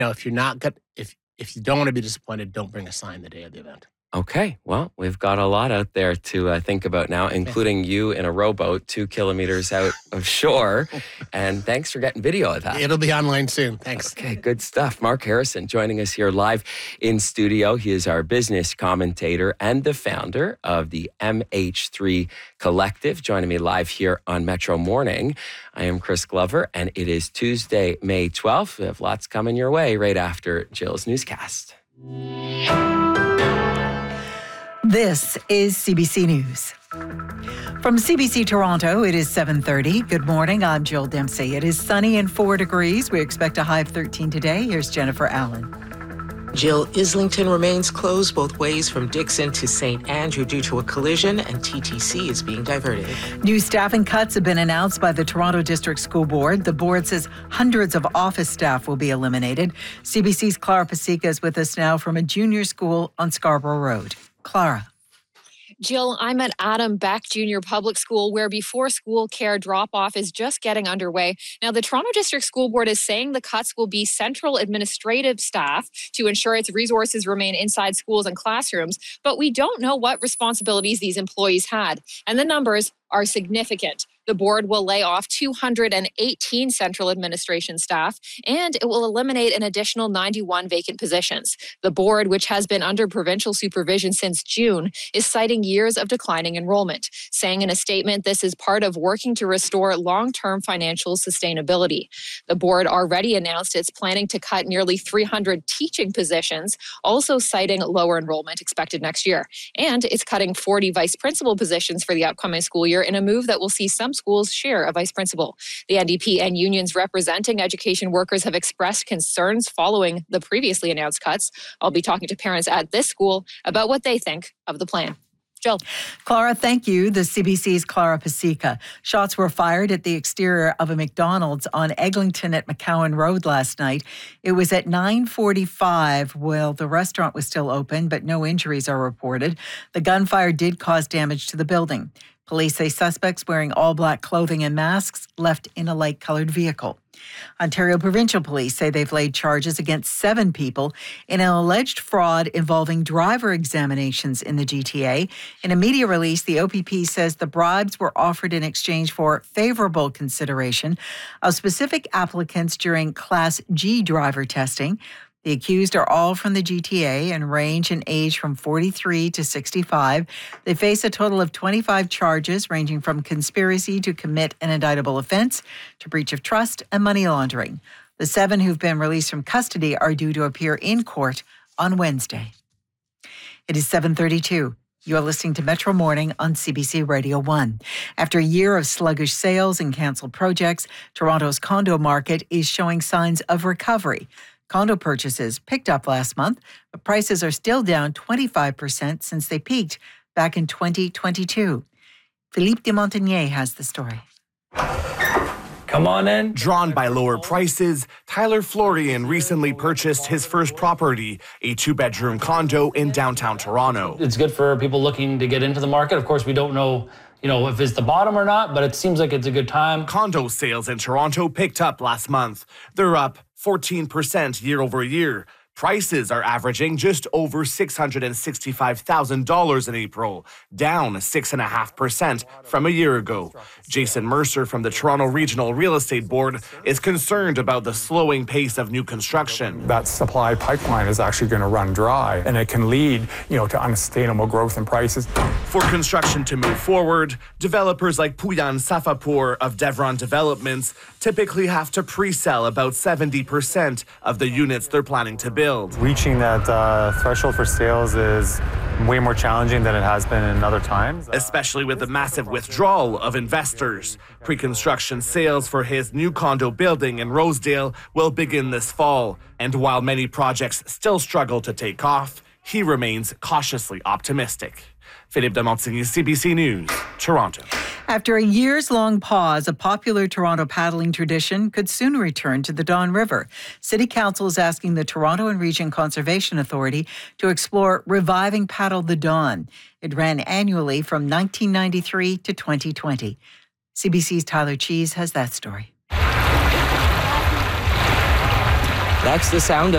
Now, if you're not good, if you don't want to be disappointed, don't bring a sign the day of the event. Okay, well, we've got a lot out there to think about now, including you in a rowboat 2 kilometers out of shore. And thanks for getting video of that. It'll be online soon. Thanks. Okay, good stuff. Mark Harrison joining us here live in studio. He is our business commentator and the founder of the MH3 Collective, joining me live here on Metro Morning. I am Chris Glover, and it is Tuesday, May 12th. We have lots coming your way right after Jill's newscast. This is CBC News. From CBC Toronto, it is 7:30. Good morning, I'm Jill Dempsey. It is sunny and 4 degrees. We expect a high of 13 today. Here's Jennifer Allen. Jill, Islington remains closed both ways from Dixon to St. Andrew due to a collision, and TTC is being diverted. New staffing cuts have been announced by the Toronto District School Board. The board says hundreds of office staff will be eliminated. CBC's Clara Pasica is with us now from a junior school on Scarborough Road. Clara. Jill, I'm at Adam Beck Junior Public School, where before school care drop-off is just getting underway. Now, the Toronto District School Board is saying the cuts will be central administrative staff to ensure its resources remain inside schools and classrooms, but we don't know what responsibilities these employees had, and the numbers are significant. The board will lay off 218 central administration staff, and it will eliminate an additional 91 vacant positions. The board, which has been under provincial supervision since June, is citing years of declining enrollment, saying in a statement this is part of working to restore long-term financial sustainability. The board already announced it's planning to cut nearly 300 teaching positions, also citing lower enrollment expected next year. And it's cutting 40 vice principal positions for the upcoming school year in a move that will see some schools share a vice principal. The NDP and unions representing education workers have expressed concerns following the previously announced cuts. I'll be talking to parents at this school about what they think of the plan. Jill. Clara, thank you. The CBC's Clara Pasica. Shots were fired at the exterior of a McDonald's on Eglinton at McCowan Road last night. It was at 9:45 while the restaurant was still open, but no injuries are reported. The gunfire did cause damage to the building. Police say suspects wearing all-black clothing and masks left in a light-colored vehicle. Ontario Provincial Police say they've laid charges against 7 people in an alleged fraud involving driver examinations in the GTA. In a media release, the OPP says the bribes were offered in exchange for favorable consideration of specific applicants during Class G driver testing. The accused are all from the GTA and range in age from 43 to 65. They face a total of 25 charges ranging from conspiracy to commit an indictable offense to breach of trust and money laundering. The 7 who've been released from custody are due to appear in court on Wednesday. It is 7:32. You're listening to Metro Morning on CBC Radio 1. After a year of sluggish sales and cancelled projects, Toronto's condo market is showing signs of recovery. Condo purchases picked up last month, but prices are still down 25% since they peaked back in 2022. Philippe de Montigny has the story. Come on in. Drawn by lower prices, Tyler Florian recently purchased his first property, a 2-bedroom condo in downtown Toronto. It's good for people looking to get into the market. Of course, we don't know, if it's the bottom or not, but it seems like it's a good time. Condo sales in Toronto picked up last month. They're up 14% year over year. Prices are averaging just over $665,000 in April, down 6.5% from a year ago. Jason Mercer from the Toronto Regional Real Estate Board is concerned about the slowing pace of new construction. That supply pipeline is actually going to run dry, and it can lead, to unsustainable growth in prices. For construction to move forward, developers like Puyan Safapur of Devron Developments typically have to pre-sell about 70% of the units they're planning to build. Reaching that threshold for sales is way more challenging than it has been in other times. Especially with the massive withdrawal of investors. Pre-construction sales for his new condo building in Rosedale will begin this fall. And while many projects still struggle to take off, he remains cautiously optimistic. Philippe de Montigny, CBC News, Toronto. After a years-long pause, a popular Toronto paddling tradition could soon return to the Don River. City Council is asking the Toronto and Region Conservation Authority to explore reviving Paddle the Don. It ran annually from 1993 to 2020. CBC's Tyler Cheese has that story. That's the sound of